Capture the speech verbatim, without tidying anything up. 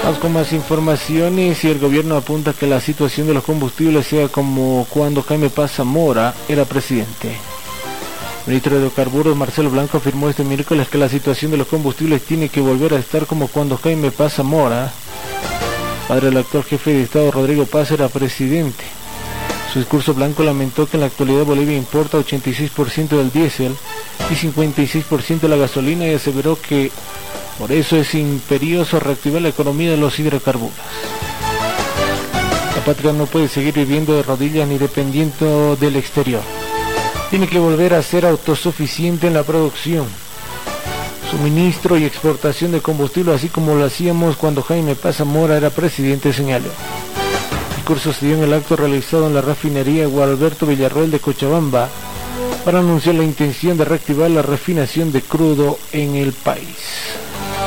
Vamos con más informaciones y el gobierno apunta que la situación de los combustibles sea como cuando Jaime Paz Zamora era presidente. El ministro de Hidrocarburos, Marcelo Blanco, afirmó este miércoles que la situación de los combustibles tiene que volver a estar como cuando Jaime Paz Zamora, padre del actual jefe de Estado Rodrigo Paz, era presidente. En su discurso, Blanco lamentó que en la actualidad Bolivia importa ochenta y seis por ciento del diésel y cincuenta y seis por ciento de la gasolina y aseveró que por eso es imperioso reactivar la economía de los hidrocarburos. La patria no puede seguir viviendo de rodillas ni dependiendo del exterior. Tiene que volver a ser autosuficiente en la producción, suministro y exportación de combustible, así como lo hacíamos cuando Jaime Paz Zamora era presidente, señaló. El curso se dio en el acto realizado en la refinería Gualberto Villarroel de Cochabamba para anunciar la intención de reactivar la refinación de crudo en el país.